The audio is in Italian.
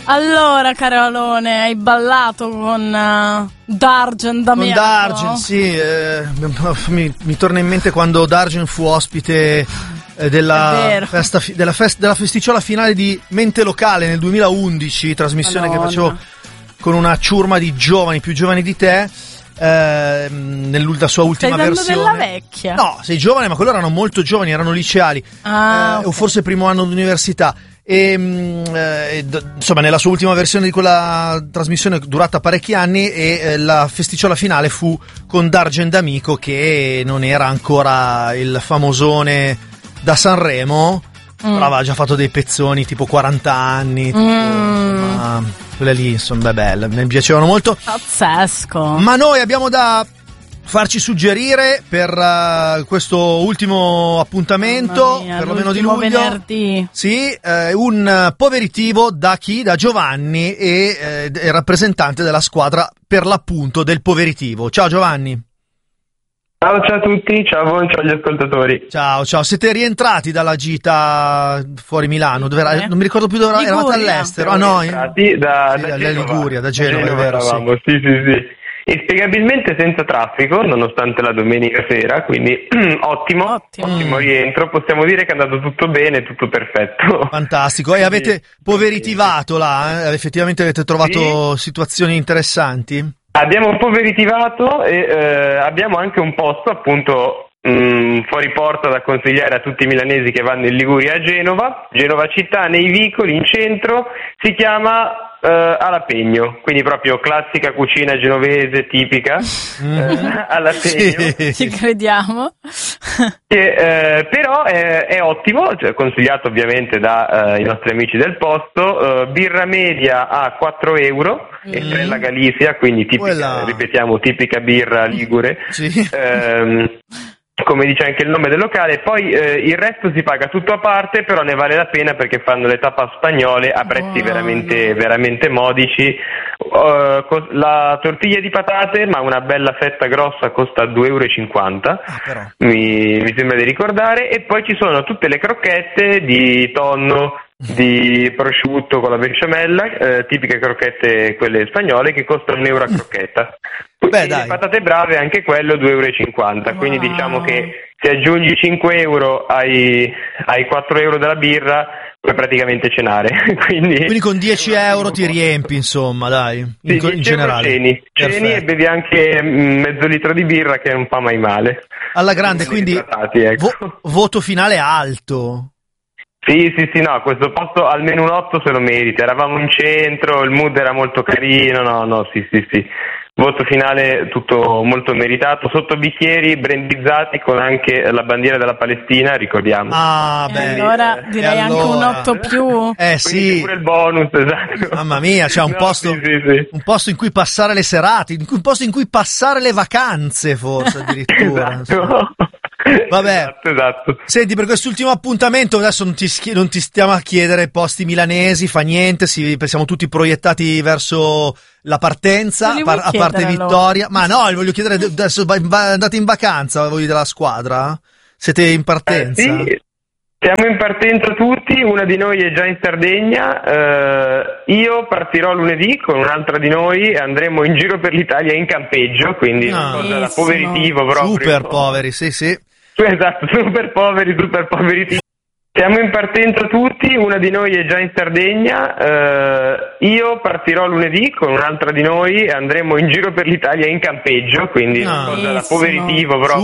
Allora, Carolone, hai ballato con Dargen da Con Dargen, sì. Mi torna in mente quando Dargen fu ospite della festicciola finale di Mente Locale nel 2011, trasmissione che facevo con una ciurma di giovani, più giovani di te. Nella sua ultima versione. Della vecchia? No, sei giovane, ma quello erano molto giovani, erano liceali, okay. O forse primo anno d'università. Insomma, nella sua ultima versione di quella trasmissione durata parecchi anni, e la festicciola finale fu con Dargen D'Amico, che non era ancora il famosone da Sanremo, però aveva già fatto dei pezzoni tipo 40 anni, ma quelle lì insomma belle, mi piacevano molto. Pazzesco. Ma noi abbiamo da farci suggerire per questo ultimo appuntamento, perlomeno di luglio, venerdì. Sì, un poveritivo da chi? Da Giovanni, e è rappresentante della squadra per l'appunto del poveritivo. Ciao Giovanni. Ciao a tutti, ciao a voi, ciao agli ascoltatori. Ciao, siete rientrati dalla gita fuori Milano? Dove non mi ricordo più dove eravate, all'estero. Siamo rientrati da Liguria, da Genova, è vero, eravamo, sì. E spiegabilmente senza traffico, nonostante la domenica sera, quindi ottimo rientro. Possiamo dire che è andato tutto bene, tutto perfetto. Fantastico. E avete poveritivato là? Effettivamente avete trovato situazioni interessanti? Abbiamo un po' veritivato e abbiamo anche un posto appunto fuori porta da consigliare a tutti i milanesi che vanno in Liguria, a Genova città, nei vicoli in centro. Si chiama Alapegno, quindi proprio classica cucina genovese tipica, Alapegno. Sì. Ci crediamo. Però è ottimo, cioè, consigliato ovviamente dai nostri amici del posto. Birra media a 4 euro, Estrella Galizia, quindi tipica birra ligure. Sì. Come dice anche il nome del locale. Poi il resto si paga tutto a parte, però ne vale la pena perché fanno le tapas spagnole a prezzi veramente modici. La tortiglia di patate, ma una bella fetta grossa, costa 2,50 €. Mi sembra di ricordare. E poi ci sono tutte le crocchette di tonno, di prosciutto con la besciamella, tipiche crocchette quelle spagnole, che costano €1 a crocchetta. Le patate brave anche quello 2,50 €. Quindi diciamo che se aggiungi 5 euro ai 4 euro della birra puoi praticamente cenare. Quindi con 10 euro ti riempi, insomma, dai, in generale. Ceni e bevi anche mezzo litro di birra, che non fa mai male. Alla grande, quindi voto finale alto. Sì, no, questo posto almeno un 8 se lo merita. Eravamo in centro, il mood era molto carino, sì. Voto finale tutto molto meritato, sotto bicchieri brandizzati con anche la bandiera della Palestina, ricordiamo. Allora direi anche un 8 più. Sì. Pure il bonus, esatto. Mamma mia, c'è un posto un posto in cui passare le serate, un posto in cui passare le vacanze, forse addirittura. Esatto. Vabbè, esatto. Senti, per quest'ultimo appuntamento adesso non ti stiamo a chiedere posti milanesi, fa niente, siamo tutti proiettati verso la partenza, a parte Vittoria. Ma no, voglio chiedere adesso, andate in vacanza voi della squadra? Siete in partenza? Sì, siamo in partenza tutti, una di noi è già in Sardegna, io partirò lunedì con un'altra di noi e andremo in giro per l'Italia in campeggio, quindi una cosa da poveritivo proprio. Super poveri, sì. Esatto, super poveri. Siamo in partenza tutti, una di noi è già in Sardegna, io partirò lunedì con un'altra di noi e andremo in giro per l'Italia in campeggio, quindi una cosa da poveritivo proprio.